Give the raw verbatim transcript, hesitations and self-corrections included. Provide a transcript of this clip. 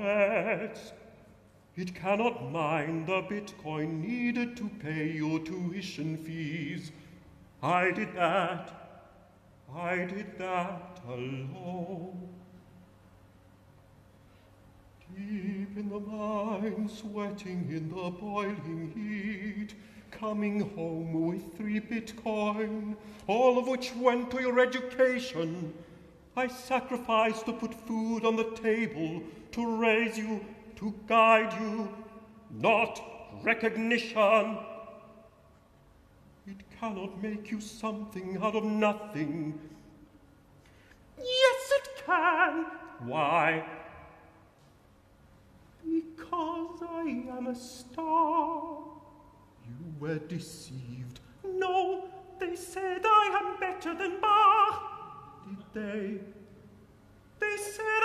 debts. It cannot mine the Bitcoin needed to pay your tuition fees. I did that. I did that alone. Deep in the mine, sweating in the boiling heat, coming home with three Bitcoin, all of which went to your education. I sacrificed to put food on the table, to raise you, to guide you, not recognition. It cannot make you something out of nothing. Yes, it can. Why? Because I am a star. You were deceived. No, they said I am better than Bach. Did they? They said